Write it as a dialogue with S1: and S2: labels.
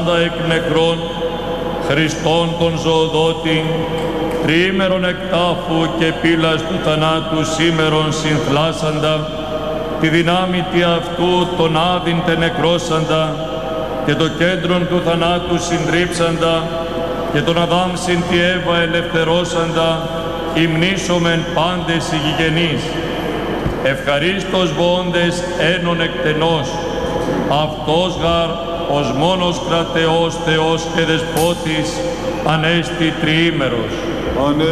S1: αναστάντα εκ νεκρών, Χριστόν τον ζωοδότη, τριήμερον εκ τάφου και πύλας του θανάτου σήμερον συνθλάσαντα, τη δυνάμει τι αυτού τον άδυντε νεκρόσαντα και το κέντρον του θανάτου συντρίψαντα και τον Αδάμ συν τη Εύα ελευθερώσαντα, υμνήσομεν πάντες οι γηγενείς. Ευχαρίστως βόντες ένων εκτενός, αυτός γαρ ως μόνος κρατεός Θεός και Δεσπότης, ανέστη τριήμερος.